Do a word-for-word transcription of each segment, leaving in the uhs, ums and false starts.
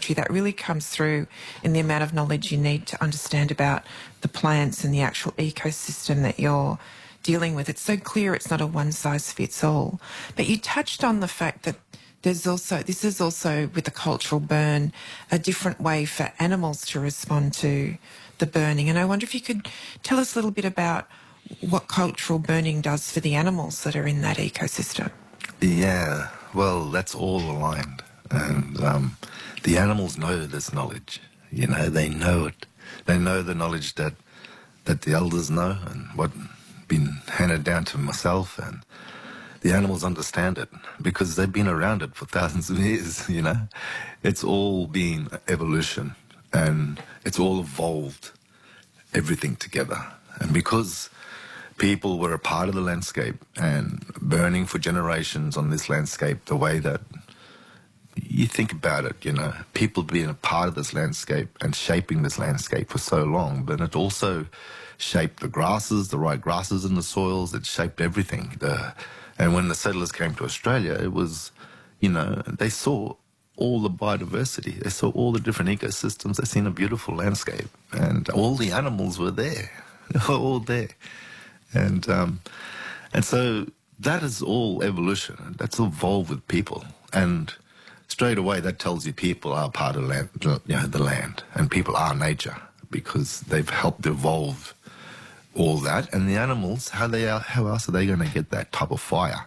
that really comes through in the amount of knowledge you need to understand about the plants and the actual ecosystem that you're dealing with. It's so clear it's not a one-size-fits-all. But you touched on the fact that there's also, this is also with the cultural burn, a different way for animals to respond to the burning. And I wonder if you could tell us a little bit about what cultural burning does for the animals that are in that ecosystem. Yeah, well, that's all aligned. And um, the animals know this knowledge. You know, they know it. They know the knowledge that that the elders know and what been handed down to myself, and the animals understand it because they've been around it for thousands of years, you know. It's all been evolution and it's all evolved, everything together. And because people were a part of the landscape and burning for generations on this landscape the way that you think about it, you know, people being a part of this landscape and shaping this landscape for so long, but it also shaped the grasses, the right grasses in the soils, it shaped everything. The, and when the settlers came to Australia, it was, you know, they saw all the biodiversity, they saw all the different ecosystems, they seen a beautiful landscape, and all the animals were there, they were all there. And, um, and so that is all evolution, that's evolved with people. And straight away, that tells you people are part of land, you know, the land, and people are nature because they've helped evolve all that. And the animals, how they are, how else are they going to get that type of fire?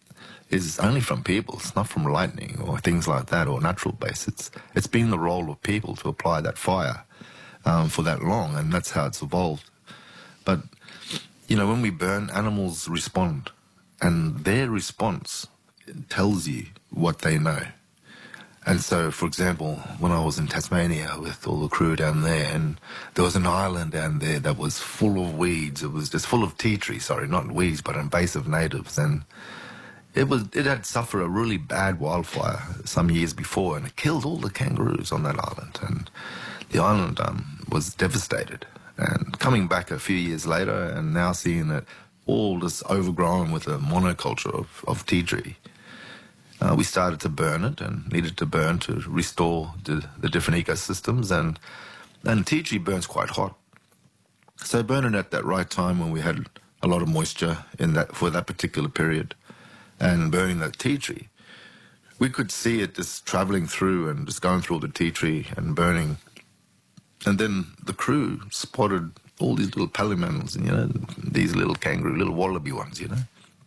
Is only from people. It's not from lightning or things like that or natural base. It's it's been the role of people to apply that fire um, for that long, and that's how it's evolved. But you know, when we burn, animals respond, and their response tells you what they know. And so, for example, when I was in Tasmania with all the crew down there, and there was an island down there that was full of weeds. It was just full of tea tree, sorry, not weeds, but invasive natives. And it was it had suffered a really bad wildfire some years before, and it killed all the kangaroos on that island. And the island um, was devastated. And coming back a few years later and now seeing it all just overgrown with a monoculture of, of tea tree, Uh, we started to burn it and needed to burn to restore the, the different ecosystems. And, and tea tree burns quite hot. So burning at that right time when we had a lot of moisture in that for that particular period and burning that tea tree, we could see it just traveling through and just going through the tea tree and burning. And then the crew spotted all these little palimammals, you know, these little kangaroo, little wallaby ones, you know.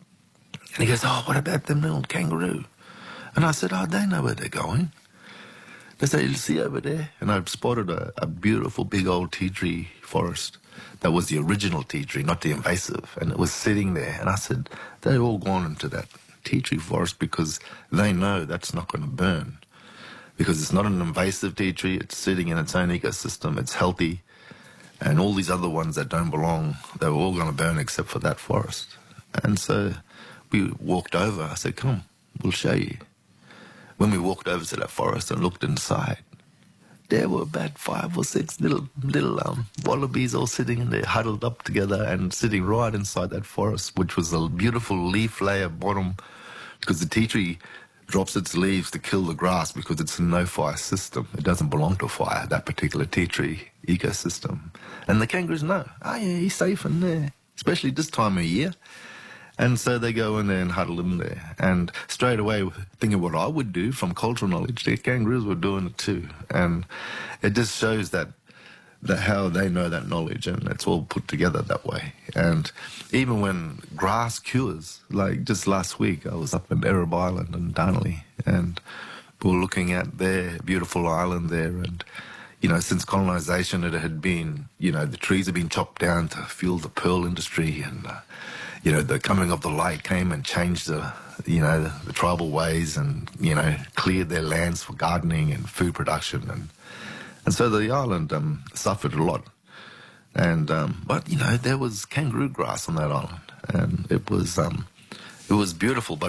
And he goes, oh, what about them little kangaroo? And I said, oh, they know where they're going. They say, you see over there? And I've spotted a, a beautiful big old tea tree forest that was the original tea tree, not the invasive. And it was sitting there. And I said, they've all gone into that tea tree forest because they know that's not going to burn. Because it's not an invasive tea tree. It's sitting in its own ecosystem. It's healthy. And all these other ones that don't belong, they were all going to burn except for that forest. And so we walked over. I said, come, we'll show you. When we walked over to that forest and looked inside, there were about five or six little little um, wallabies all sitting in there, huddled up together and sitting right inside that forest, which was a beautiful leaf layer bottom, because the tea tree drops its leaves to kill the grass because it's a no-fire system. It doesn't belong to fire, that particular tea tree ecosystem. And the kangaroos know, oh yeah, he's safe in there, especially this time of year. And so they go in there and huddle in there. And straight away, thinking what I would do from cultural knowledge, the kangaroos were doing it too. And it just shows that, that how they know that knowledge, and it's all put together that way. And even when grass cures, like just last week, I was up in Errab Island in Darnley, and we were looking at their beautiful island there. And, you know, since colonization, it had been, you know, the trees had been chopped down to fuel the pearl industry, and uh, you know, the coming of the light came and changed the, you know, the, the tribal ways and, you know, cleared their lands for gardening and food production. And and so the island um, suffered a lot. And, um, but, you know, there was kangaroo grass on that island. And it was, um, it was beautiful. But